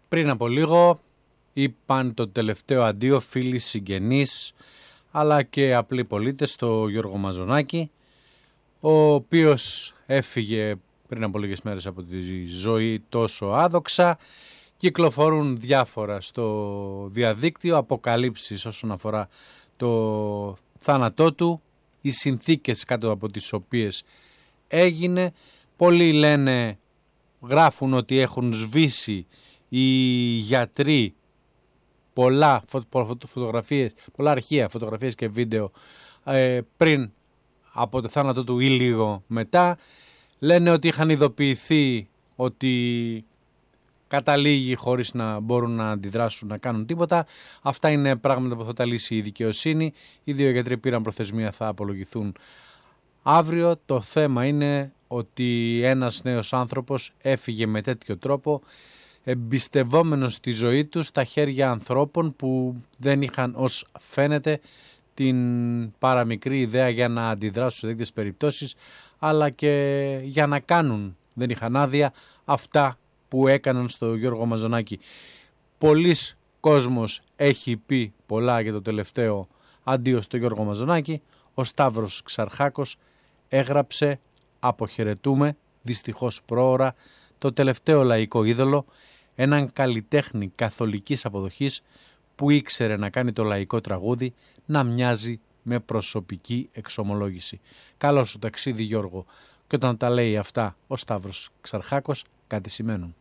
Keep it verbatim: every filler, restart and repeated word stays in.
πριν από λίγο είπαν το τελευταίο αντίο φίλοι, συγγενείς αλλά και απλοί πολίτες στο Γιώργο Μαζονάκη, ο οποίος έφυγε πριν από λίγες μέρες από τη ζωή τόσο άδοξα. Κυκλοφορούν διάφορα στο διαδίκτυο, αποκαλύψεις όσον αφορά το θάνατό του, οι συνθήκες κάτω από τις οποίες έγινε. Πολλοί λένε, γράφουν ότι έχουν σβήσει οι γιατροί πολλά φωτογραφίες, πολλά αρχεία φωτογραφίες και βίντεο ε, πριν από το θάνατό του ή λίγο μετά. Λένε ότι είχαν ειδοποιηθεί ότι καταλήγει χωρίς να μπορούν να αντιδράσουν, να κάνουν τίποτα. Αυτά είναι πράγματα που θα τα λύσει η δικαιοσύνη. Οι δύο γιατροί πήραν προθεσμία, θα απολογηθούν αύριο. Το θέμα είναι ότι ένας νέος άνθρωπος έφυγε με τέτοιο τρόπο, εμπιστευόμενος στη ζωή του στα χέρια ανθρώπων που δεν είχαν, ως φαίνεται, την παραμικρή ιδέα για να αντιδράσουν σε τέτοιες περιπτώσεις, αλλά και για να κάνουν, δεν είχαν άδεια, αυτά που έκαναν στο Γιώργο Μαζονάκη. Πολλής κόσμος έχει πει πολλά για το τελευταίο αντίο στο Γιώργο Μαζονάκη. Ο Σταύρος Ξαρχάκος έγραψε «Αποχαιρετούμε, δυστυχώς πρόωρα, το τελευταίο λαϊκό είδωλο, έναν καλλιτέχνη καθολικής αποδοχής που ήξερε να κάνει το λαϊκό τραγούδι να μοιάζει με προσωπική εξομολόγηση. Καλό σου ταξίδι Γιώργο». Και όταν τα λέει αυτά ο Σταύρος Ξαρχάκος, κάτι σημαίνουν.